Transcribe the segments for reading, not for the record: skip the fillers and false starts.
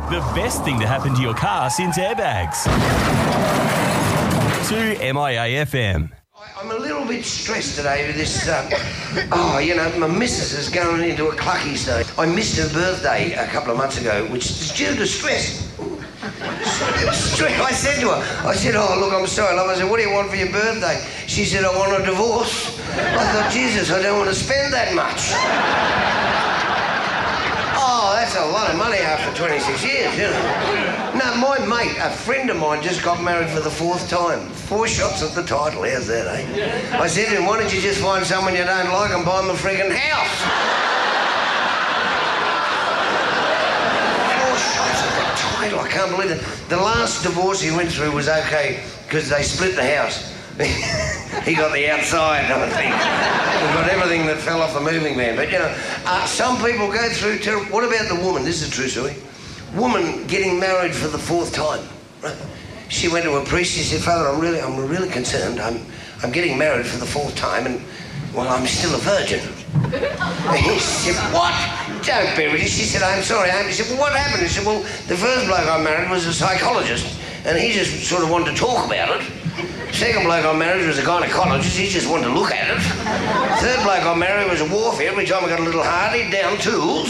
The best thing to happen to your car since airbags. To MIA FM. I'm a little bit stressed today with this, my missus is going into a clucky stage. I missed her birthday a couple of months ago, which is due to stress. I said to her, oh, look, I'm sorry, love. I said, what do you want for your birthday? She said, I want a divorce. I thought, Jesus, I don't want to spend that much. Oh, that's a lot of money after 26 years, you know. No, my mate, a friend of mine, just got married for the 4th time. 4 shots at the title, how's that, eh? I said to him, why don't you just find someone you don't like and buy them a friggin' house? 4 shots at the title, I can't believe it. The last divorce he went through was okay, because they split the house. He got the outside, I think. He got everything that fell off the moving van. But, some people go through terrible... What about the woman? This is a true story. Woman getting married for the 4th time. Right? She went to a priest. She said, Father, I'm really concerned. I'm getting married for the 4th time and, well, I'm still a virgin. And he said, what? Don't be ridiculous. She said, I'm sorry, He said, well, what happened? He said, well, the first bloke I married was a psychologist and he just sort of wanted to talk about it. Second bloke I married was a gynecologist, he just wanted to look at it. Third bloke I married was a warfare. Every time I got a little hard, he'd down tools.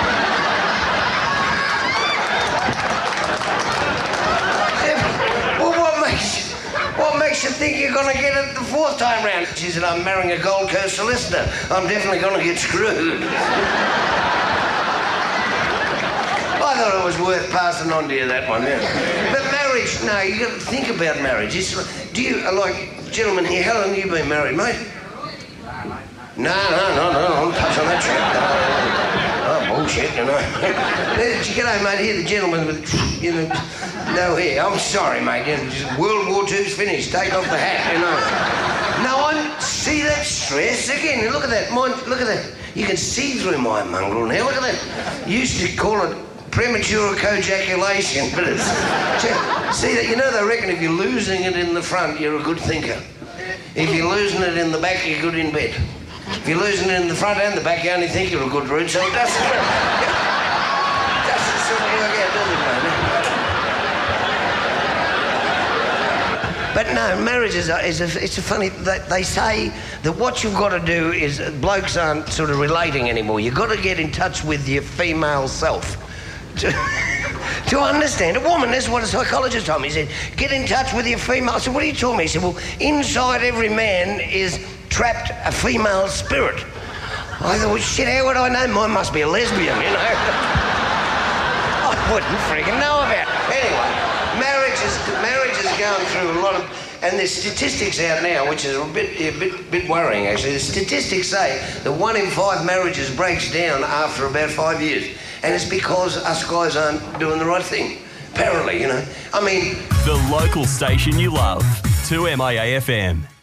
Well, what makes you think you're going to get it the 4th time round? She said, I'm marrying a Gold Coast solicitor. I'm definitely going to get screwed. I thought it was worth passing on to you, that one, yeah. But marriage, no, you got to think about marriage. Do you, gentlemen here, how long have you been married, mate? No, don't touch on that shit. Oh, bullshit, G'day, mate, here, the gentleman with, no hair. I'm sorry, mate, World War II's finished, take off the hat, No, see that stress again, look at that, look at that. You can see through my mongrel now, look at that. You used to call it premature cojaculation, but it's... See, that? They reckon if you're losing it in the front, you're a good thinker. If you're losing it in the back, you're good in bed. If you're losing it in the front and the back, you only think you're a good root, so it doesn't sort of work out, does it, mate? But no, marriage it's a funny... They say that what you've got to do is... Blokes aren't sort of relating anymore. You've got to get in touch with your female self. To understand a woman, that's what a psychologist told me. He said, get in touch with your female. I said, what are you talking about? He said, well, inside every man is trapped a female spirit. I thought, well, shit, how would I know? Mine must be a lesbian, I wouldn't freaking know about it. Anyway, marriage is going through a lot of... And there's statistics out now, which is a bit worrying, actually. The statistics say that 1 in 5 marriages breaks down after about 5 years. And it's because us guys aren't doing the right thing. Apparently, The local station you love, 2MIA FM.